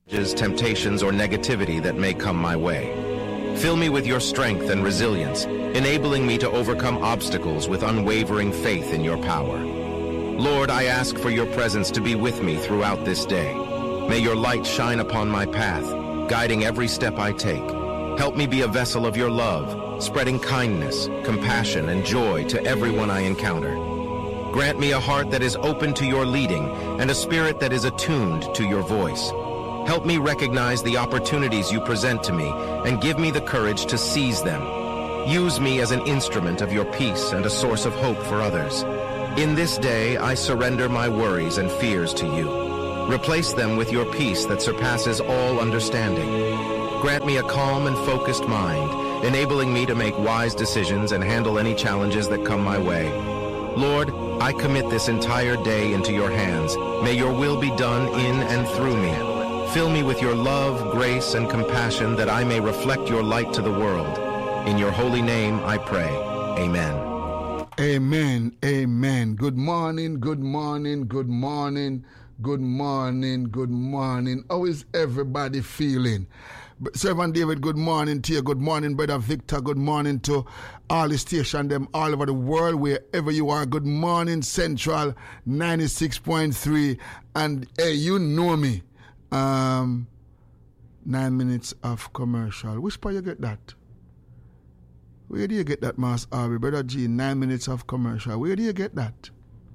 temptations, or negativity that may come my way. Fill me with your strength and resilience, enabling me to overcome obstacles with unwavering faith in your power. Lord, I ask for your presence to be with me throughout this day. May your light shine upon my path, guiding every step I take. Help me be a vessel of your love, spreading kindness, compassion, and joy to everyone I encounter. Grant me a heart that is open to your leading and a spirit that is attuned to your voice. Help me recognize the opportunities you present to me and give me the courage to seize them. Use me as an instrument of your peace and a source of hope for others. In this day, I surrender my worries and fears to you. Replace them with your peace that surpasses all understanding. Grant me a calm and focused mind, enabling me to make wise decisions and handle any challenges that come my way. Lord, I commit this entire day into your hands. May your will be done in and through me. Fill me with your love, grace, and compassion that I may reflect your light to the world. In your holy name I pray. Amen. Amen. Amen. Good morning, good morning, good morning, good morning, good morning. How is everybody feeling? Servant David, good morning to you. Good morning, Brother Victor. Good morning to all the station them all over the world, wherever you are. Good morning, Central 96.3. And hey, you know me. 9 minutes of commercial. Which part you get that? Where do you get that, Master Harvey? Brother G, 9 minutes of commercial. Where do you get that?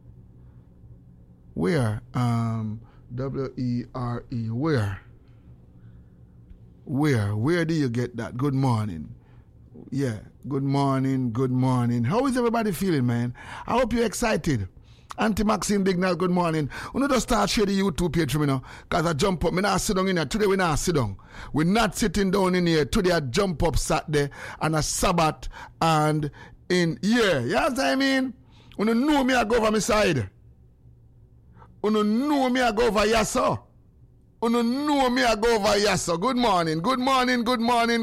Where? W-E-R-E. Where? Where do you get that? Good morning. Yeah, good morning, good morning. How is everybody feeling, man? I hope you're excited. Auntie Maxine Bignell, good morning. We need to start share the YouTube page for me now. Because I jump up. I not sit down in here. Today we not sit down. We're not sitting down in here. Today I jump up Saturday and a Sabbath and in here. You know what I mean? You know me I go over my side. You know me I go over Yasso. You know me I go over Yasso. Good morning, good morning, good morning.